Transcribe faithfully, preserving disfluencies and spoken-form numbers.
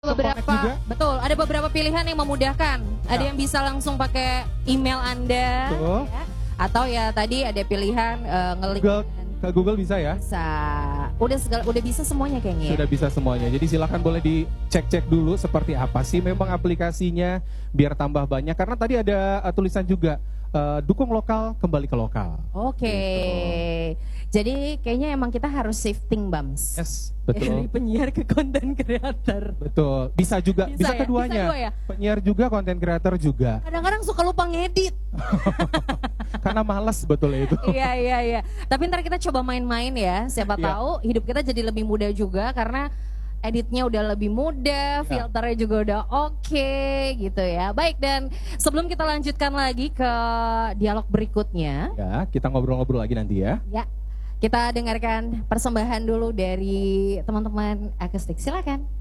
Beberapa, betul, ada beberapa pilihan yang memudahkan. Ada Ya. yang bisa langsung pakai email Anda, Betul. ya. Atau ya tadi ada pilihan uh, ngelik Google, ke Google bisa ya? bisa. Udah segala, udah bisa semuanya kayaknya. Ya? Sudah bisa semuanya. Jadi silahkan boleh dicek-cek dulu seperti apa sih memang aplikasinya biar tambah banyak. Karena tadi ada uh, tulisan juga uh, dukung lokal kembali ke lokal. Oke. Gitu. Jadi kayaknya emang kita harus shifting Bams. Yes, Dari betul. penyiar ke konten creator. Betul. Bisa juga, Bisa bisa, ya? keduanya. Bisa dua ya? Penyiar juga, konten creator juga. Kadang-kadang suka lupa ngedit. Karena malas betul itu. Iya iya iya. Tapi ntar kita coba main-main ya. Siapa Iya. tahu hidup kita jadi lebih mudah juga karena editnya udah lebih mudah, Ya. filternya juga udah oke gitu ya. Baik, dan sebelum kita lanjutkan lagi ke dialog berikutnya, Ya, kita ngobrol-ngobrol lagi nanti ya. ya kita dengarkan persembahan dulu dari teman-teman akustik. Silakan.